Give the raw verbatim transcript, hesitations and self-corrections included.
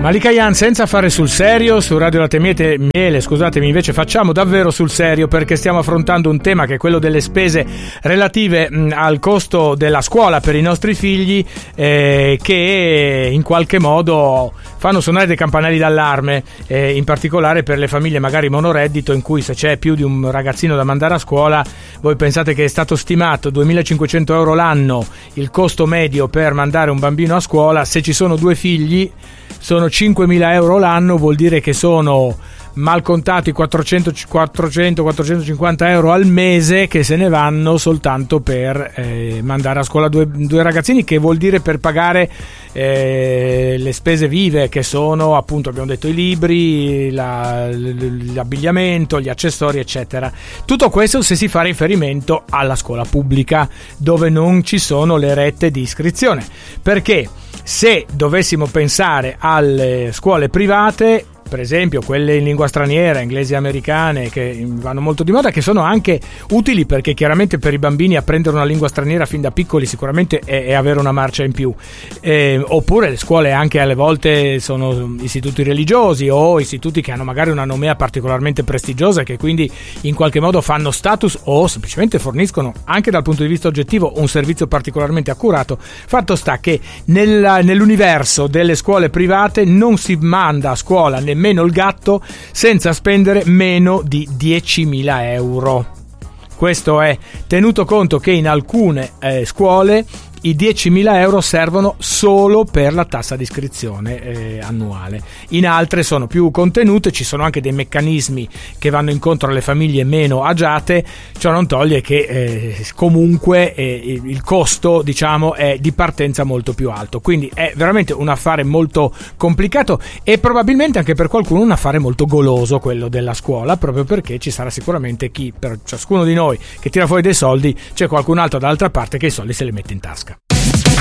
Malika Ayane, senza fare sul serio, su Radio Latte e Miele, scusatemi, invece facciamo davvero sul serio, perché stiamo affrontando un tema che è quello delle spese relative mh, al costo della scuola per i nostri figli, eh, che in qualche modo fanno suonare dei campanelli d'allarme, eh, in particolare per le famiglie magari monoreddito, in cui se c'è più di un ragazzino da mandare a scuola, voi pensate che è stato stimato duemilacinquecento euro l'anno il costo medio per mandare un bambino a scuola. Se ci sono due figli sono cinquemila euro l'anno, vuol dire che sono mal contati quattrocento quattrocentocinquanta euro al mese che se ne vanno soltanto per eh, mandare a scuola due, due ragazzini, che vuol dire per pagare eh, le spese vive, che sono appunto, abbiamo detto, i libri, la, l'abbigliamento, gli accessori eccetera. Tutto questo se si fa riferimento alla scuola pubblica, dove non ci sono le rette di iscrizione, perché se dovessimo pensare alle scuole private, per esempio quelle in lingua straniera, inglesi e americane, che vanno molto di moda, che sono anche utili, perché chiaramente per i bambini apprendere una lingua straniera fin da piccoli sicuramente è, è avere una marcia in più, eh, oppure le scuole anche alle volte sono istituti religiosi o istituti che hanno magari una nomea particolarmente prestigiosa e che quindi in qualche modo fanno status o semplicemente forniscono anche dal punto di vista oggettivo un servizio particolarmente accurato. Fatto sta che nel, nell'universo delle scuole private non si manda a scuola nemmeno meno il gatto senza spendere meno di diecimila euro. Questo è tenuto conto che in alcune eh, scuole i diecimila euro servono solo per la tassa di iscrizione eh, annuale. In altre sono più contenute, ci sono anche dei meccanismi che vanno incontro alle famiglie meno agiate. Ciò non toglie che eh, comunque eh, il costo, diciamo, è di partenza molto più alto, quindi è veramente un affare molto complicato e probabilmente anche per qualcuno un affare molto goloso, quello della scuola, proprio perché ci sarà sicuramente chi, per ciascuno di noi che tira fuori dei soldi, c'è qualcun altro dall'altra parte che i soldi se li mette in tasca.